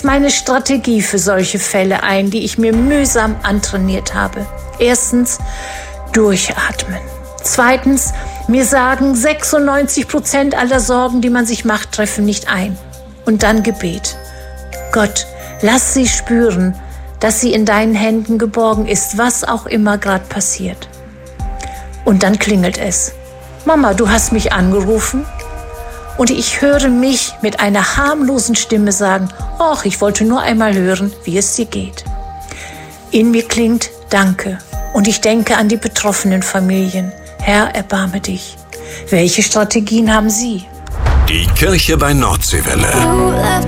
ist meine Strategie für solche Fälle ein, die ich mir mühsam antrainiert habe. Erstens, durchatmen. Zweitens, mir sagen 96% aller Sorgen, die man sich macht, treffen nicht ein. Und dann Gebet. Gott, lass sie spüren, dass sie in deinen Händen geborgen ist, was auch immer gerade passiert. Und dann klingelt es. Mama, du hast mich angerufen? Und ich höre mich mit einer harmlosen Stimme sagen, ach, ich wollte nur einmal hören, wie es dir geht. In mir klingt Danke und ich denke an die betroffenen Familien. Herr, erbarme dich. Welche Strategien haben Sie? Die Kirche bei Nordseewelle.